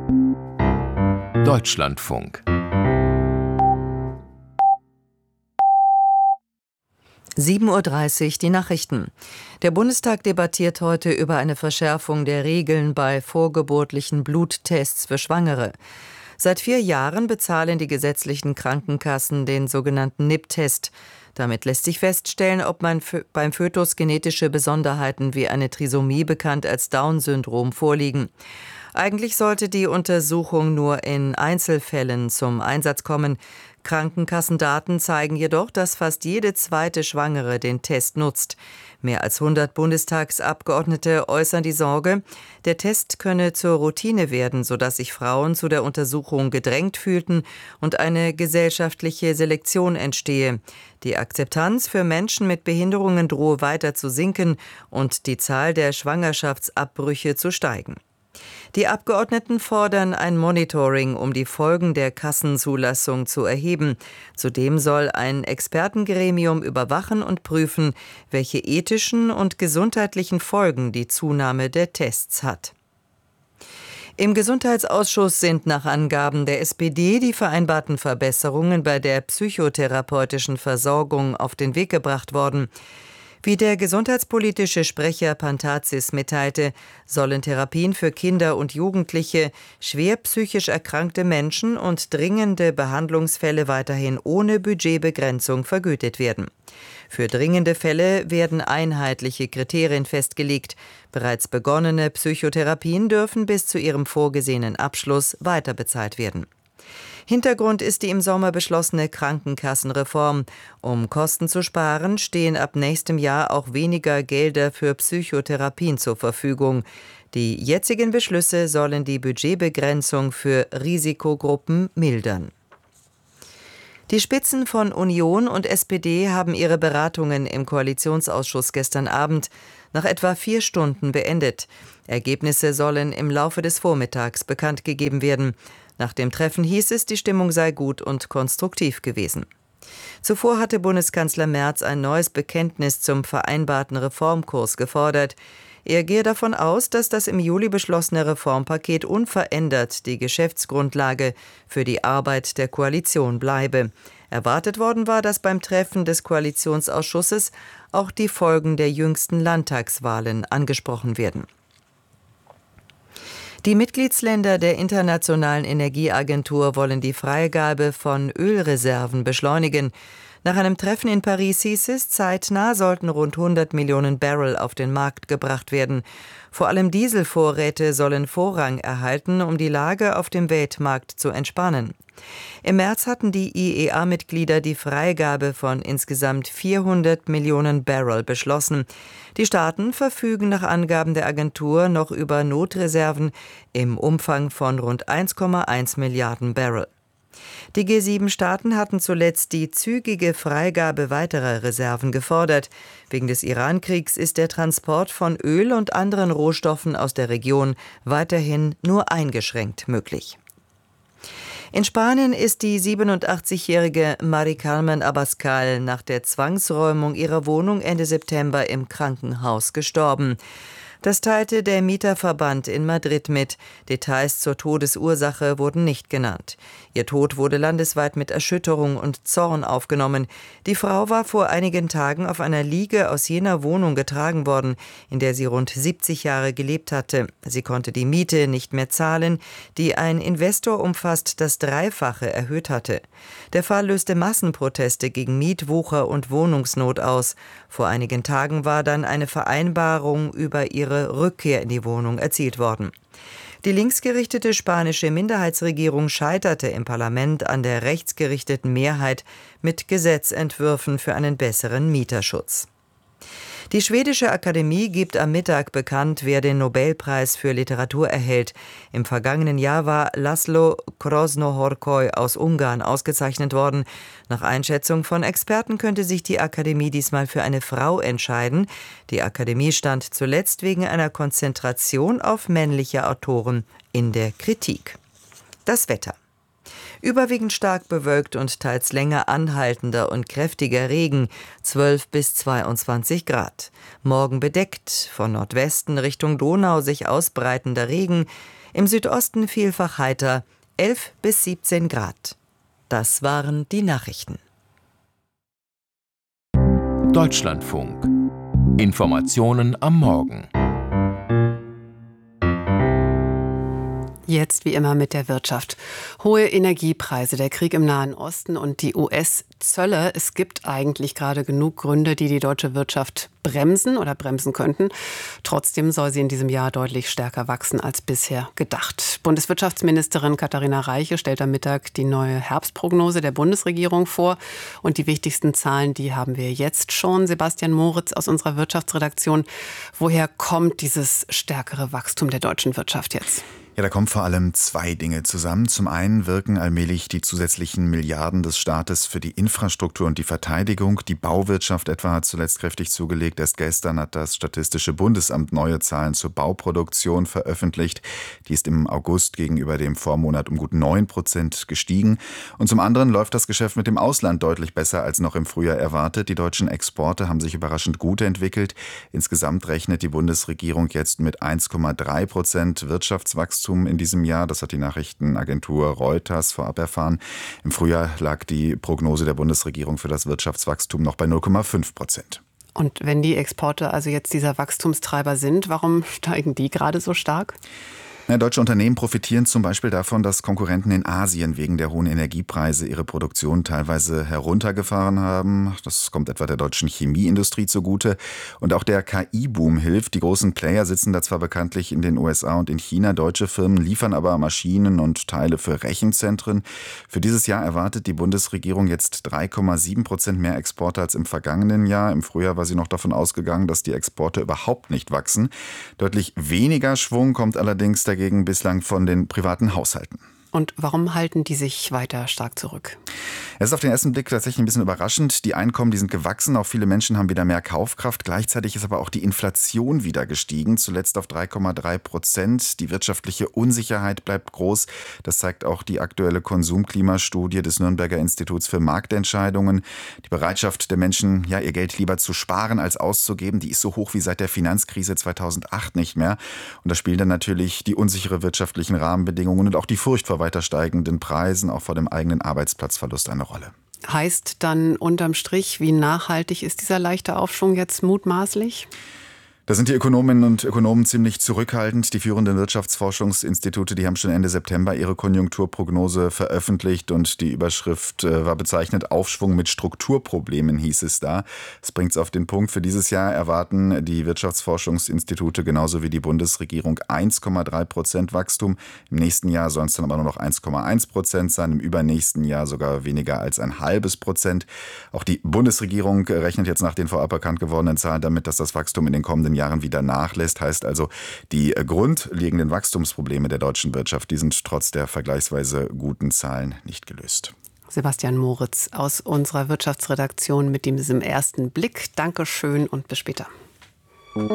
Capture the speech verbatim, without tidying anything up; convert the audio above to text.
Deutschlandfunk. sieben Uhr dreißig, die Nachrichten. Der Bundestag debattiert heute über eine Verschärfung der Regeln bei vorgeburtlichen Bluttests für Schwangere. Seit vier Jahren bezahlen die gesetzlichen Krankenkassen den sogenannten N I P-Test. Damit lässt sich feststellen, ob man beim Fötus genetische Besonderheiten wie eine Trisomie, bekannt als Down-Syndrom, vorliegen. Eigentlich sollte die Untersuchung nur in Einzelfällen zum Einsatz kommen. Krankenkassendaten zeigen jedoch, dass fast jede zweite Schwangere den Test nutzt. Mehr als hundert Bundestagsabgeordnete äußern die Sorge, der Test könne zur Routine werden, sodass sich Frauen zu der Untersuchung gedrängt fühlten und eine gesellschaftliche Selektion entstehe. Die Akzeptanz für Menschen mit Behinderungen drohe weiter zu sinken und die Zahl der Schwangerschaftsabbrüche zu steigen. Die Abgeordneten fordern ein Monitoring, um die Folgen der Kassenzulassung zu erheben. Zudem soll ein Expertengremium überwachen und prüfen, welche ethischen und gesundheitlichen Folgen die Zunahme der Tests hat. Im Gesundheitsausschuss sind nach Angaben der S P D die vereinbarten Verbesserungen bei der psychotherapeutischen Versorgung auf den Weg gebracht worden. Wie der gesundheitspolitische Sprecher Pantazis mitteilte, sollen Therapien für Kinder und Jugendliche, schwer psychisch erkrankte Menschen und dringende Behandlungsfälle weiterhin ohne Budgetbegrenzung vergütet werden. Für dringende Fälle werden einheitliche Kriterien festgelegt. Bereits begonnene Psychotherapien dürfen bis zu ihrem vorgesehenen Abschluss weiterbezahlt werden. Hintergrund ist die im Sommer beschlossene Krankenkassenreform. Um Kosten zu sparen, stehen ab nächstem Jahr auch weniger Gelder für Psychotherapien zur Verfügung. Die jetzigen Beschlüsse sollen die Budgetbegrenzung für Risikogruppen mildern. Die Spitzen von Union und S P D haben ihre Beratungen im Koalitionsausschuss gestern Abend nach etwa vier Stunden beendet. Ergebnisse sollen im Laufe des Vormittags bekannt gegeben werden. Nach dem Treffen hieß es, die Stimmung sei gut und konstruktiv gewesen. Zuvor hatte Bundeskanzler Merz ein neues Bekenntnis zum vereinbarten Reformkurs gefordert. Er gehe davon aus, dass das im Juli beschlossene Reformpaket unverändert die Geschäftsgrundlage für die Arbeit der Koalition bleibe. Erwartet worden war, dass beim Treffen des Koalitionsausschusses auch die Folgen der jüngsten Landtagswahlen angesprochen werden. Die Mitgliedsländer der Internationalen Energieagentur wollen die Freigabe von Ölreserven beschleunigen. Nach einem Treffen in Paris hieß es, zeitnah sollten rund hundert Millionen Barrel auf den Markt gebracht werden. Vor allem Dieselvorräte sollen Vorrang erhalten, um die Lage auf dem Weltmarkt zu entspannen. Im März hatten die I E A-Mitglieder die Freigabe von insgesamt vierhundert Millionen Barrel beschlossen. Die Staaten verfügen nach Angaben der Agentur noch über Notreserven im Umfang von rund eins Komma eins Milliarden Barrel. Die G sieben Staaten hatten zuletzt die zügige Freigabe weiterer Reserven gefordert. Wegen des Iran-Kriegs ist der Transport von Öl und anderen Rohstoffen aus der Region weiterhin nur eingeschränkt möglich. In Spanien ist die siebenundachtzigjährige Mari Carmen Abascal nach der Zwangsräumung ihrer Wohnung Ende September im Krankenhaus gestorben. Das teilte der Mieterverband in Madrid mit. Details zur Todesursache wurden nicht genannt. Ihr Tod wurde landesweit mit Erschütterung und Zorn aufgenommen. Die Frau war vor einigen Tagen auf einer Liege aus jener Wohnung getragen worden, in der sie rund siebzig Jahre gelebt hatte. Sie konnte die Miete nicht mehr zahlen, die ein Investor um fast das Dreifache erhöht hatte. Der Fall löste Massenproteste gegen Mietwucher und Wohnungsnot aus. Vor einigen Tagen war dann eine Vereinbarung über ihre Rückkehr in die Wohnung erzielt worden. Die linksgerichtete spanische Minderheitsregierung scheiterte im Parlament an der rechtsgerichteten Mehrheit mit Gesetzentwürfen für einen besseren Mieterschutz. Die schwedische Akademie gibt am Mittag bekannt, wer den Nobelpreis für Literatur erhält. Im vergangenen Jahr war László Krasznahorkai aus Ungarn ausgezeichnet worden. Nach Einschätzung von Experten könnte sich die Akademie diesmal für eine Frau entscheiden. Die Akademie stand zuletzt wegen einer Konzentration auf männliche Autoren in der Kritik. Das Wetter. Überwiegend stark bewölkt und teils länger anhaltender und kräftiger Regen, zwölf bis zweiundzwanzig Grad. Morgen bedeckt, von Nordwesten Richtung Donau sich ausbreitender Regen. Im Südosten vielfach heiter, elf bis siebzehn Grad. Das waren die Nachrichten. Deutschlandfunk. Informationen am Morgen. Jetzt wie immer mit der Wirtschaft. Hohe Energiepreise, der Krieg im Nahen Osten und die U S-Zölle. Es gibt eigentlich gerade genug Gründe, die die deutsche Wirtschaft bremsen oder bremsen könnten. Trotzdem soll sie in diesem Jahr deutlich stärker wachsen als bisher gedacht. Bundeswirtschaftsministerin Katharina Reiche stellt am Mittag die neue Herbstprognose der Bundesregierung vor. Und die wichtigsten Zahlen, die haben wir jetzt schon. Sebastian Moritz aus unserer Wirtschaftsredaktion. Woher kommt dieses stärkere Wachstum der deutschen Wirtschaft jetzt? Ja, da kommen vor allem zwei Dinge zusammen. Zum einen wirken allmählich die zusätzlichen Milliarden des Staates für die Infrastruktur und die Verteidigung. Die Bauwirtschaft etwa hat zuletzt kräftig zugelegt. Erst gestern hat das Statistische Bundesamt neue Zahlen zur Bauproduktion veröffentlicht. Die ist im August gegenüber dem Vormonat um gut neun Prozent gestiegen. Und zum anderen läuft das Geschäft mit dem Ausland deutlich besser als noch im Frühjahr erwartet. Die deutschen Exporte haben sich überraschend gut entwickelt. Insgesamt rechnet die Bundesregierung jetzt mit eins Komma drei Prozent Wirtschaftswachstum in diesem Jahr. Das hat die Nachrichtenagentur Reuters vorab erfahren. Im Frühjahr lag die Prognose der Bundesregierung für das Wirtschaftswachstum noch bei null Komma fünf Prozent. Und wenn die Exporte also jetzt dieser Wachstumstreiber sind, warum steigen die gerade so stark? Ja, deutsche Unternehmen profitieren zum Beispiel davon, dass Konkurrenten in Asien wegen der hohen Energiepreise ihre Produktion teilweise heruntergefahren haben. Das kommt etwa der deutschen Chemieindustrie zugute. Und auch der K I-Boom hilft. Die großen Player sitzen da zwar bekanntlich in den U S A und in China. Deutsche Firmen liefern aber Maschinen und Teile für Rechenzentren. Für dieses Jahr erwartet die Bundesregierung jetzt drei Komma sieben Prozent mehr Exporte als im vergangenen Jahr. Im Frühjahr war sie noch davon ausgegangen, dass die Exporte überhaupt nicht wachsen. Deutlich weniger Schwung kommt allerdings dagegen bislang von den privaten Haushalten. Und warum halten die sich weiter stark zurück? Es ist auf den ersten Blick tatsächlich ein bisschen überraschend. Die Einkommen, die sind gewachsen, auch viele Menschen haben wieder mehr Kaufkraft. Gleichzeitig ist aber auch die Inflation wieder gestiegen, zuletzt auf drei Komma drei Prozent. Die wirtschaftliche Unsicherheit bleibt groß. Das zeigt auch die aktuelle Konsumklimastudie des Nürnberger Instituts für Marktentscheidungen. Die Bereitschaft der Menschen, ja, ihr Geld lieber zu sparen als auszugeben, die ist so hoch wie seit der Finanzkrise zweitausendacht nicht mehr. Und da spielen dann natürlich die unsichere wirtschaftlichen Rahmenbedingungen und auch die Furcht vor weiter steigenden Preisen, auch vor dem eigenen Arbeitsplatzverlust eine Rolle. Heißt dann unterm Strich, wie nachhaltig ist dieser leichte Aufschwung jetzt mutmaßlich? Da sind die Ökonominnen und Ökonomen ziemlich zurückhaltend. Die führenden Wirtschaftsforschungsinstitute, die haben schon Ende September ihre Konjunkturprognose veröffentlicht und die Überschrift war bezeichnet: Aufschwung mit Strukturproblemen, hieß es da. Das bringt es auf den Punkt. Für dieses Jahr erwarten die Wirtschaftsforschungsinstitute genauso wie die Bundesregierung eins Komma drei Prozent Wachstum. Im nächsten Jahr sollen es dann aber nur noch eins Komma eins Prozent sein, im übernächsten Jahr sogar weniger als ein halbes Prozent. Auch die Bundesregierung rechnet jetzt nach den vorab bekannt gewordenen Zahlen damit, dass das Wachstum in den kommenden Jahren wieder nachlässt. Heißt also, die grundlegenden Wachstumsprobleme der deutschen Wirtschaft, die sind trotz der vergleichsweise guten Zahlen nicht gelöst. Sebastian Moritz aus unserer Wirtschaftsredaktion mit diesem ersten Blick. Dankeschön und bis später.